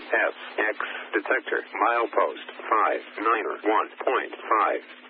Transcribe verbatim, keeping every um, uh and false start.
S X detector milepost five nine one point five.